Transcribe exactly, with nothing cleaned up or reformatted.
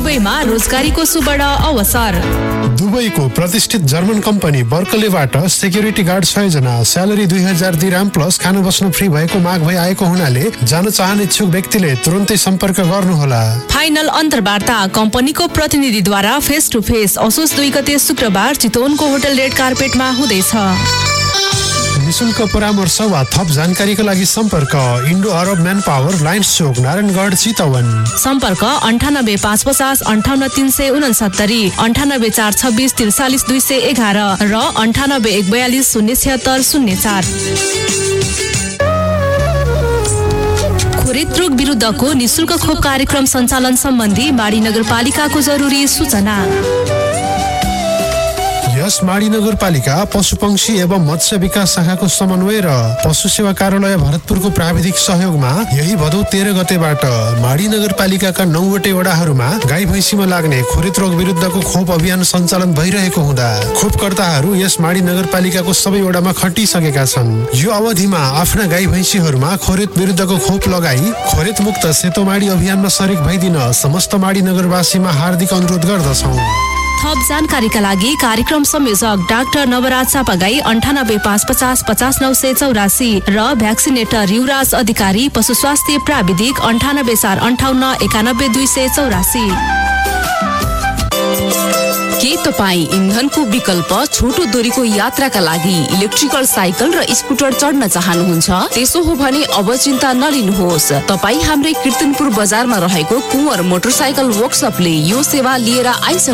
दुबईमा रोजगारीको सुवर्ण अवसर। दुबईको प्रतिष्ठित जर्मन कम्पनी बर्कलेबाट सेक्युरिटी गार्ड छ जना, स्यालेरी दुई हजार दिराम प्लस खान बस्न फ्री भएको माग भई आएको हुनाले जान चाहने इच्छुक व्यक्तिले तुरन्तै सम्पर्क गर्नुहोला। फाइनल अन्तर्वार्ता कम्पनीको प्रतिनिधिद्वारा फेस टु फेस असोज दुई गते शुक्रबार चितवनको होटल रेड कार्पेटमा हुँदैछ। निशुल्क परामर्श वा थप जानकारीका लागि सम्पर्क इन्डो अरब म्यान पावर, लाइन्स चोक, नारायणगढ, चितवन। सम्पर्क अन्ठानब्बे पाँच पचास अन्ठाउन्न तिन सय उनसत्तरी, अन्ठानब्बे चार छब्बिस त्रिचालिस दुई सय एघार र अन्ठानब्बे एक बयालिस शून्य छत्तर शून्य चार। खोरेत रोग विरुद्धको निशुल्क खोप कार्यक्रम सञ्चालन सम्बन्धी माडी नगरपालिकाको जरुरी सूचना। यस माडी नगरपालिका पशुपक्षी एवं मत्स्य विकास शाखाको समन्वय र पशु सेवा कार्यालय भरतपुरको प्राविधिक सहयोगमा यही भदौ तेह्र गतेबाट माडी नगरपालिकाका नौवटै वडाहरूमा गाई भैँसीमा लाग्ने खोरेत रोग विरुद्धको खोप अभियान सञ्चालन भइरहेको हुँदा खोपकर्ताहरू यस माडी नगरपालिकाको सबै वडामा खटिसकेका छन्। यो अवधिमा आफ्ना गाई भैँसीहरूमा खोरेत विरुद्धको खोप लगाई खोरेत मुक्त सेतो माडी अभियानमा सरेक भइदिन समस्त माडी नगरवासीमा हार्दिक अनुरोध गर्दछौँ। थप जानकारीका लागि कार्यक्रम संयोजक डाक्टर नवराज चापागाई अन्ठानब्बे पाँच पचास पचास नौ सय चौरासी र भ्याक्सिनेटर युवराज अधिकारी पशु स्वास्थ्य प्राविधिक अन्ठानब्बे चार अन्ठाउन्न एकानब्बे दुई सय चौरासी। के तपाईँ इन्धनको विकल्प छोटो दूरीको यात्राका लागि इलेक्ट्रिकल साइकल र स्कुटर चढ्न चाहनुहुन्छ? त्यसो हो भने अब चिन्ता नलिनुहोस्। तपाईँ हाम्रै कीर्तनपुर बजारमा रहेको कुँवर मोटरसाइकल वर्कसपले यो सेवा लिएर आइसक्नु